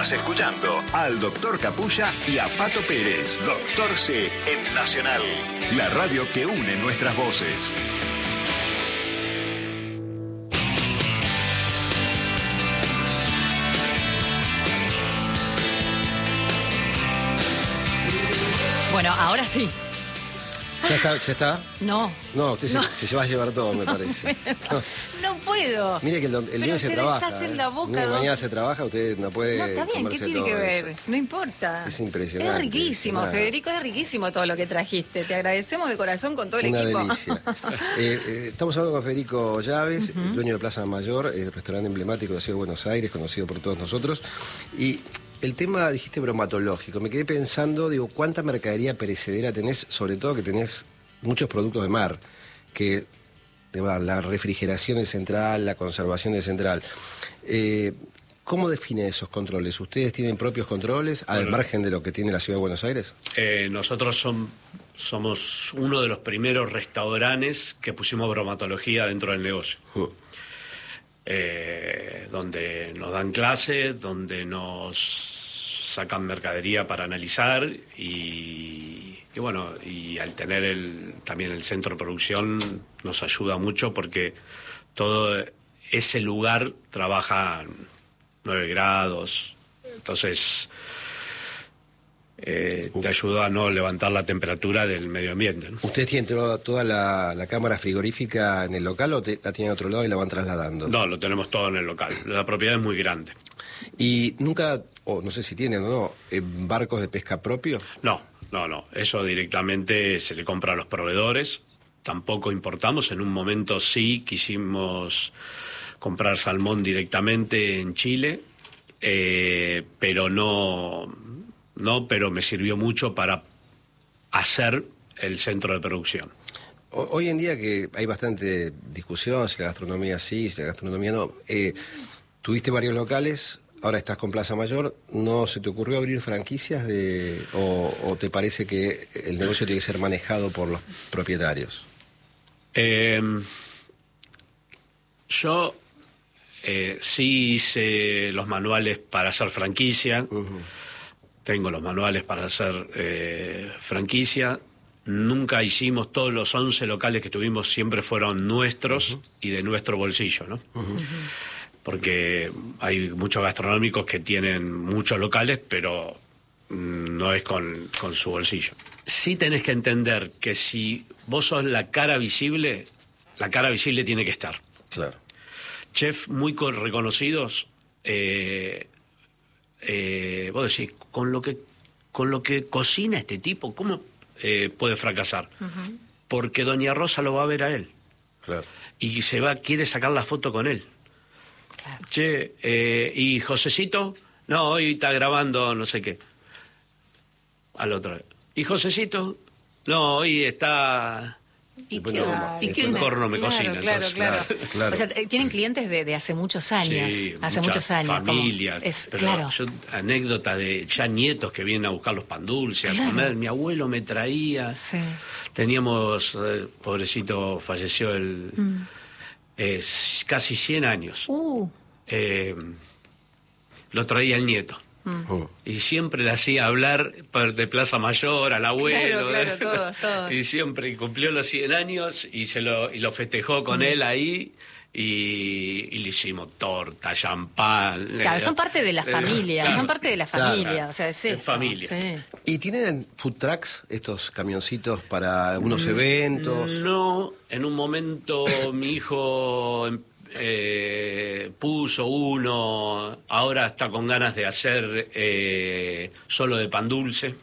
Estás escuchando al Doctor Capulla y a Pato Pérez, Doctor C en Nacional, la radio que une nuestras voces. Bueno, ahora sí. ¿Ya está? No. No, usted se va a llevar todo, me parece. No puedo. Mire que el lunes se trabaja. Deshace en la boca, el lunes mañana se trabaja, usted no puede. No, está bien, ¿qué tiene que ver? Eso. No importa. Es impresionante. Es riquísimo, Nada. Federico, es riquísimo todo lo que trajiste. Te agradecemos de corazón con todo el Una equipo. delicia. Estamos hablando con Federico Llaves, el dueño de Plaza Mayor, el restaurante emblemático de la Ciudad de Buenos Aires, conocido por todos nosotros. Y el tema, dijiste, bromatológico. Me quedé pensando, digo, ¿cuánta mercadería perecedera tenés? Sobre todo que tenés muchos productos de mar, que la refrigeración es central, la conservación es central. ¿Cómo define esos controles? ¿Ustedes tienen propios controles al margen de lo que tiene la Ciudad de Buenos Aires? Nosotros somos uno de los primeros restaurantes que pusimos bromatología dentro del negocio. Donde nos dan clases, donde nos sacan mercadería para analizar y bueno, y al tener también el centro de producción nos ayuda mucho porque todo ese lugar trabaja 9 grados, entonces te ayuda a no levantar la temperatura del medio ambiente, ¿no? ¿Ustedes tienen toda la cámara frigorífica en el local o la tienen a otro lado y la van trasladando? No, lo tenemos todo en el local, la propiedad es muy grande. ¿Y nunca, o no sé si tienen o no, barcos de pesca propios? No, eso directamente se le compra a los proveedores, tampoco importamos, en un momento sí quisimos comprar salmón directamente en Chile, pero pero me sirvió mucho para hacer el centro de producción. Hoy en día que hay bastante discusión si la gastronomía sí, si la gastronomía no, tuviste varios locales, ahora estás con Plaza Mayor, ¿no se te ocurrió abrir franquicias o te parece que el negocio tiene que ser manejado por los propietarios? Yo sí hice los manuales para hacer franquicia. Tengo los manuales para hacer franquicia. Nunca hicimos, todos los 11 locales que tuvimos siempre fueron nuestros y de nuestro bolsillo, ¿no? Porque hay muchos gastronómicos que tienen muchos locales, pero no es con su bolsillo. Sí tenés que entender que si vos sos la cara visible tiene que estar. Claro. Chefs muy reconocidos, vos decís, con lo que cocina este tipo, ¿cómo puede fracasar? Porque Doña Rosa lo va a ver a él. Claro. Y quiere sacar la foto con él. Claro. Che, ¿y Josecito? No, hoy está grabando no sé qué. Al otro. ¿Y Josecito? No, hoy está... ¿Y qué corno me cocina? Claro. Claro. O sea, tienen clientes de hace muchos años. Sí, hace muchos años. Familia. Pero claro. Anécdota de ya nietos que vienen a buscar los pan dulces, a comer. Mi abuelo me traía. Sí. Teníamos, pobrecito, falleció casi 100 años. Lo traía el nieto. Y siempre le hacía hablar de Plaza Mayor al abuelo. Claro, todo. Y siempre cumplió los 100 años y lo festejó con él ahí. Y le hicimos torta, champán. Claro, son parte de la familia. Claro. Son parte de la familia. Claro. O sea, es esto. Familia. Sí. ¿Y tienen food trucks, estos camioncitos para algunos eventos? No, en un momento mi hijo puso uno, ahora está con ganas de hacer solo de pan dulce.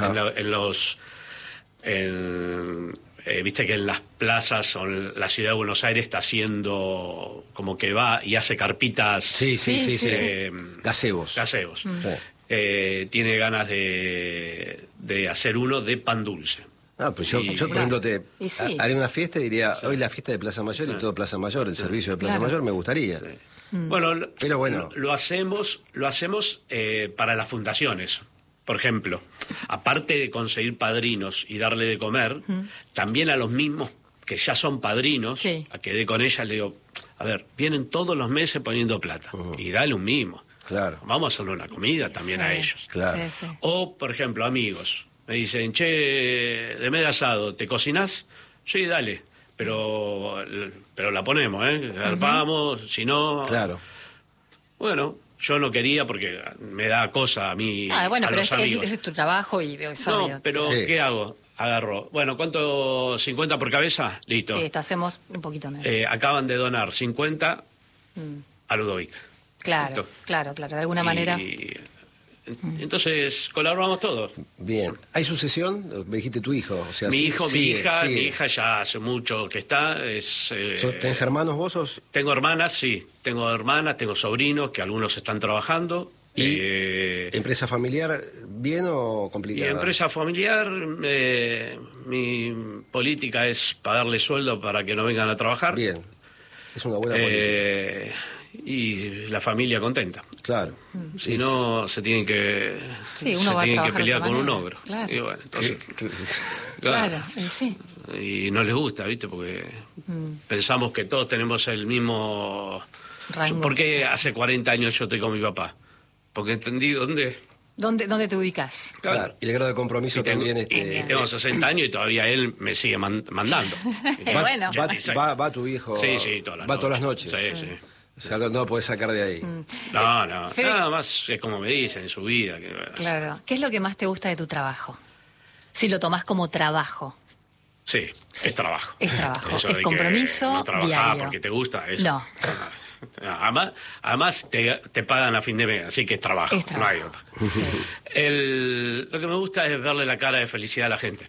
Viste que en las plazas o en la ciudad de Buenos Aires está haciendo como que va y hace carpitas. Sí. Gazebos. Tiene ganas de hacer uno de pan dulce. Pues yo por ejemplo, haré una fiesta y diría, hoy la fiesta de Plaza Mayor y todo Plaza Mayor, el servicio de Plaza Mayor me gustaría. Sí. Bueno, pero bueno, lo hacemos para las fundaciones. Por ejemplo, aparte de conseguir padrinos y darle de comer, también a los mismos que ya son padrinos, a que dé con ella, le digo, a ver, vienen todos los meses poniendo plata, y dale un mimo. Claro. Vamos a hacerle una comida también a ellos. Claro. Sí. O, por ejemplo, amigos. Me dicen, che, de medio asado, ¿te cocinás? Sí, dale. Pero la ponemos, ¿eh? Garpamos, si no... Claro. Bueno, yo no quería porque me da cosa a mí, Bueno, a pero los amigos. ese es tu trabajo y es obvio. No, pero Sí. ¿qué hago? Agarro. Bueno, ¿cuánto? ¿50 por cabeza? Listo. Esto hacemos un poquito menos. Acaban de donar 50 a Ludovic. Claro, Listo. claro, de alguna manera. Entonces, colaboramos todos. Bien. ¿Hay sucesión? Me dijiste tu hijo. O sea, Mi sí, hijo, sigue. mi hija ya hace mucho que está. ¿Tenés hermanos vos? ¿Sos? Tengo hermanas, sí. Tengo hermanas, tengo sobrinos que algunos están trabajando. ¿Y empresa familiar bien o Y complicada? empresa familiar, mi política es pagarle sueldo para que no vengan a trabajar. Bien. Es una buena política. Y la familia contenta. Claro. Si no, se tienen que, Sí, uno va a trabajar de pelear otra con un manera, ogro. claro. Y bueno, entonces, Claro, sí. Y no les gusta, ¿viste? Porque pensamos que todos tenemos el mismo... Rango. ¿Por qué hace 40 años yo estoy con mi papá? Porque entendí dónde... ¿Dónde te ubicas? Claro. Y el grado de compromiso Y tengo, también. y tengo 60 años y todavía él me sigue mandando. Bueno. Va tu viejo. Sí, todas las va noches. todas las noches. Sí. O sea, no lo podés sacar de ahí. No. Fede- Nada más es como me dicen en su vida. Claro. ¿Qué es lo que más te gusta de tu trabajo? Si lo tomás como trabajo. Sí, Sí, es trabajo. es trabajo, Eso es de que compromiso no trabajar diario. porque te gusta, eso. No. Además te pagan a fin de mes, así que es trabajo, Es trabajo. no hay otra. Sí. Lo que me gusta es verle la cara de felicidad a la gente.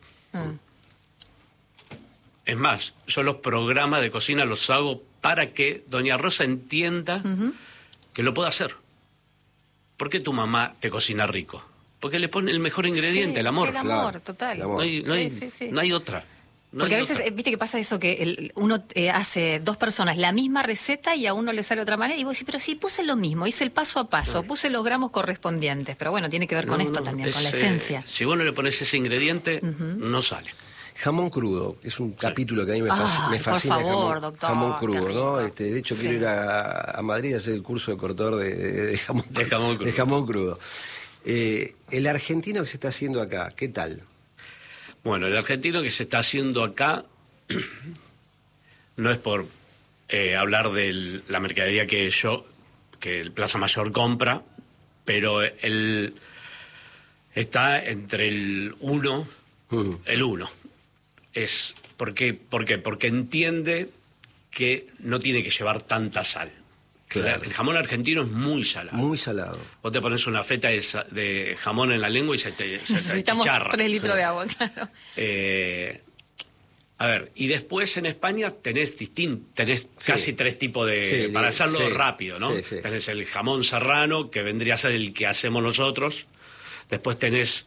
Es más, yo los programas de cocina los hago para que doña Rosa entienda que lo puede hacer. ¿Por qué tu mamá te cocina rico? Porque le pone el mejor ingrediente, Sí, el amor. sí, el amor, Claro, total. el amor. No hay otra. No Porque hay a veces, otra. viste que pasa eso, que uno hace dos personas la misma receta y a uno le sale de otra manera. Y vos decís, pero sí, puse lo mismo, hice el paso a paso, puse los gramos correspondientes. Pero bueno, tiene que ver con esto también, con la esencia. Si vos no le pones ese ingrediente, no sale. Jamón crudo, es un capítulo que a mí me Ay, fascina. por favor, jamón, doctor, jamón qué crudo, ¿no? rico. De hecho, Sí. quiero ir a Madrid a hacer el curso de cortador de jamón, De jamón crudo. de jamón crudo. El argentino que se está haciendo acá, ¿qué tal? Bueno, el argentino que se está haciendo acá no es por hablar de la mercadería que el Plaza Mayor compra, pero él está entre el 1, el 1. ¿Por qué? Porque entiende que no tiene que llevar tanta sal. Claro. El jamón argentino es muy salado. Muy salado. Vos te pones una feta de jamón en la lengua y se te Necesitamos chicharra. 3 litros de agua, claro. A ver, y después en España tenés casi 3 tipos de... Sí, para hacerlo sí, rápido, ¿no? sí. Tenés el jamón serrano, que vendría a ser el que hacemos nosotros. Después tenés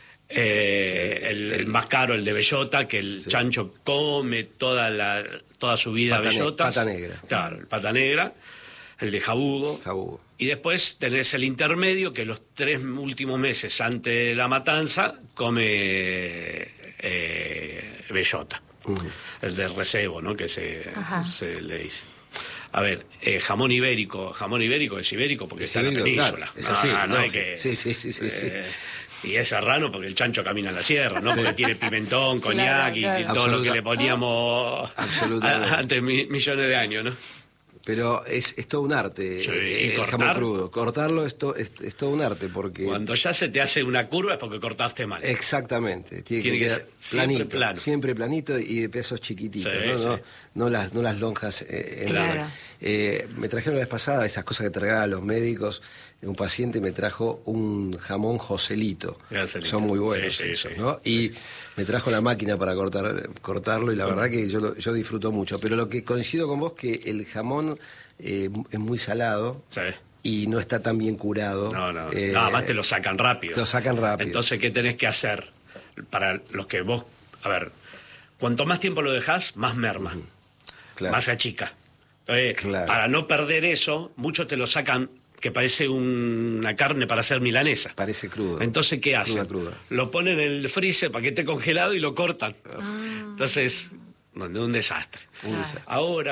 el más caro, el de bellota, que el chancho come toda su vida bellotas. Pata negra. Claro, el pata negra. El de jabugo. Jabugo. Y después tenés el intermedio, que los 3 últimos meses antes de la matanza come bellota. El de recebo, ¿no? Que se le dice. A ver, jamón ibérico es ibérico porque está en la ibérico, península. claro, es así, no hay lógico. que... Sí. Y es serrano porque el chancho camina en la sierra, ¿no? Porque tiene pimentón, coñac Claro. y todo lo que le poníamos Absolutamente. antes millones de años, ¿no? Pero es todo un arte, Sí, el cortar. jamón crudo. Cortarlo es todo un arte porque... Cuando ya se te hace una curva es porque cortaste mal. Exactamente, tiene que que quedar ser siempre planito, plano. siempre planito y de pesos chiquititos, Sí, ¿no? sí. No las lonjas Claro. enormes. Me trajeron la vez pasada esas cosas que te regalan los médicos. Un paciente me trajo un jamón Joselito. Joselito. Son muy buenos Sí, esos, sí. ¿no? Y me trajo la máquina para cortarlo y la verdad que yo disfruto mucho. Pero lo que coincido con vos que el jamón es muy salado. Sí. Y no está tan bien curado. No, nada más te lo sacan rápido. Te lo sacan rápido. Entonces, ¿qué tenés que hacer? Para los que vos... A ver, cuanto más tiempo lo dejás, más merma. Claro. Más se achica. Entonces, Claro. para no perder eso, muchos te lo sacan que parece una carne para hacer milanesa. Parece crudo. Entonces, ¿qué hacen? Cruda. Lo ponen en el freezer para que esté congelado y lo cortan. Entonces, un desastre. Un desastre. Ahora...